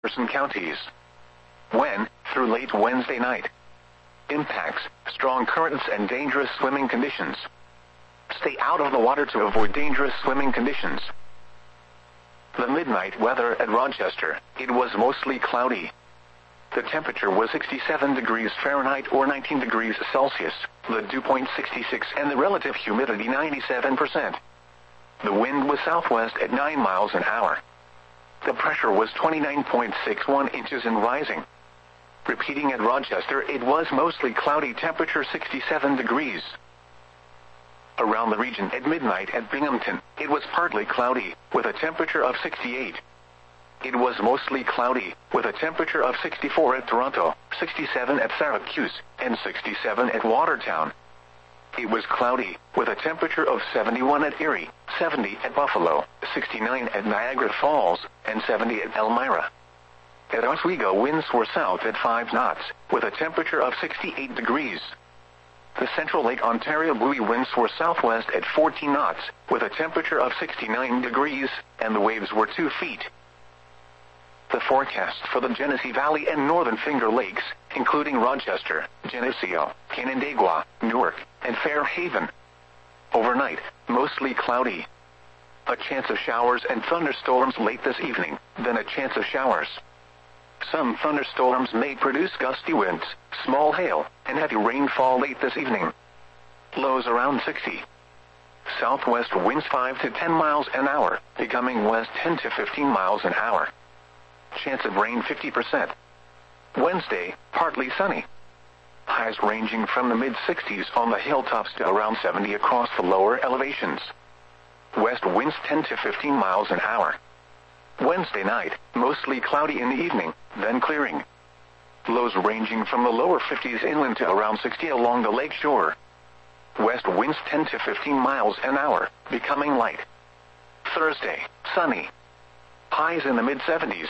Jefferson counties. When, through late Wednesday night. Impacts, strong currents and dangerous swimming conditions. Stay out of the water to avoid dangerous swimming conditions. The midnight weather at Rochester, it was mostly cloudy. The temperature was 67 degrees Fahrenheit or 19 degrees Celsius, the dew point 66 and the relative humidity 97%. The wind was southwest at 9 miles an hour. The pressure was 29.61 inches and rising. Repeating at Rochester, it was mostly cloudy, temperature 67 degrees. Around the region at midnight at Binghamton, it was partly cloudy, with a temperature of 68. It was mostly cloudy, with a temperature of 64 at Toronto, 67 at Syracuse, and 67 at Watertown. It was cloudy, with a temperature of 71 at Erie, 70 at Buffalo, 69 at Niagara Falls, and 70 at Elmira. At Oswego, winds were south at 5 knots, with a temperature of 68 degrees. The Central Lake Ontario buoy winds were southwest at 14 knots, with a temperature of 69 degrees, and the waves were 2 feet. The forecast for the Genesee Valley and Northern Finger Lakes, including Rochester, Geneseo, Canandaigua, Newark, and Fairhaven. Overnight, mostly cloudy. A chance of showers and thunderstorms late this evening, then a chance of showers. Some thunderstorms may produce gusty winds, small hail, and heavy rainfall late this evening. Lows around 60. Southwest winds 5 to 10 miles an hour, becoming west 10 to 15 miles an hour. Chance of rain 50%. Wednesday, partly sunny. Highs ranging from the mid-60s on the hilltops to around 70 across the lower elevations. West winds 10 to 15 miles an hour. Wednesday night, mostly cloudy in the evening, then clearing. Lows ranging from the lower 50s inland to around 60 along the lake shore. West winds 10 to 15 miles an hour, becoming light. Thursday, sunny. Highs in the mid-70s.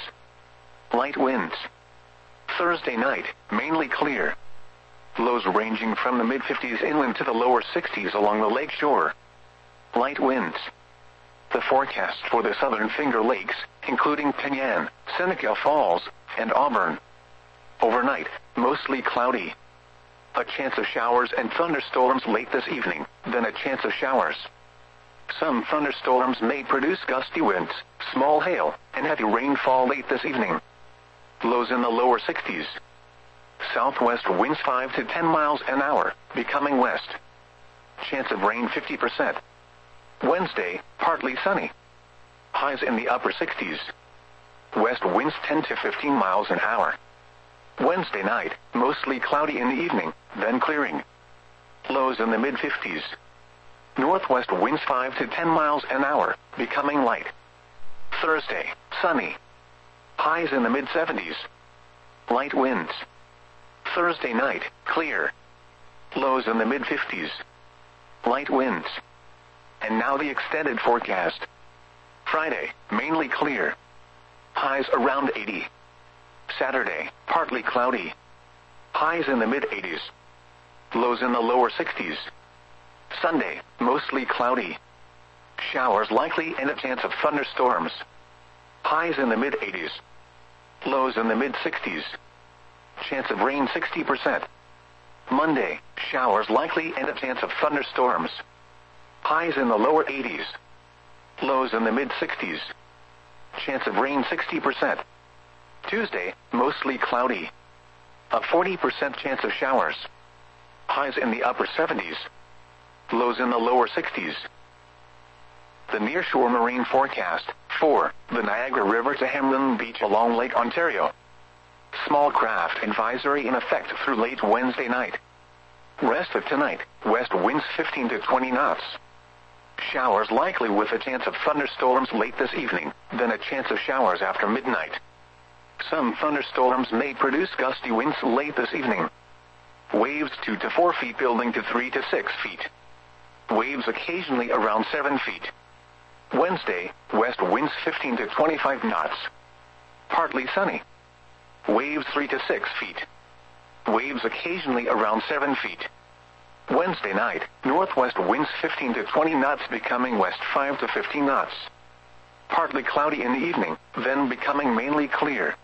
Light winds. Thursday night, mainly clear. Lows ranging from the mid-50s inland to the lower 60s along the lake shore. Light winds. The forecast for the Southern Finger Lakes, including Penyan, Seneca Falls, and Auburn. Overnight, mostly cloudy. A chance of showers and thunderstorms late this evening, then a chance of showers. Some thunderstorms may produce gusty winds, small hail, and heavy rainfall late this evening. Lows in the lower 60s. Southwest winds 5 to 10 miles an hour, becoming west. Chance of rain 50%. Wednesday, partly sunny. Highs in the upper 60s. West winds 10 to 15 miles an hour. Wednesday night, mostly cloudy in the evening, then clearing. Lows in the mid-50s. Northwest winds 5 to 10 miles an hour, becoming light. Thursday, sunny. Highs in the mid-70s. Light winds. Thursday night, clear. Lows in the mid-50s. Light winds. And now the extended forecast. Friday, mainly clear. Highs around 80. Saturday, partly cloudy. Highs in the mid-80s. Lows in the lower 60s. Sunday, mostly cloudy. Showers likely and a chance of thunderstorms. Highs in the mid-80s. Lows in the mid-60s. Chance of rain 60%. Monday, showers likely and a chance of thunderstorms. Highs in the lower 80s. Lows in the mid-60s. Chance of rain 60%. Tuesday, mostly cloudy. A 40% chance of showers. Highs in the upper 70s. Lows in the lower 60s. The nearshore marine forecast, for the Niagara River to Hamlin Beach along Lake Ontario. Small craft advisory in effect through late Wednesday night. Rest of tonight, west winds 15 to 20 knots. Showers likely with a chance of thunderstorms late this evening, then a chance of showers after midnight. Some thunderstorms may produce gusty winds late this evening. Waves 2 to 4 feet building to 3 to 6 feet. Waves occasionally around 7 feet. Wednesday, west winds 15 to 25 knots. Partly sunny. Waves 3 to 6 feet. Waves occasionally around 7 feet. Wednesday night, northwest winds 15 to 20 knots becoming west 5 to 15 knots. Partly cloudy in the evening, then becoming mainly clear.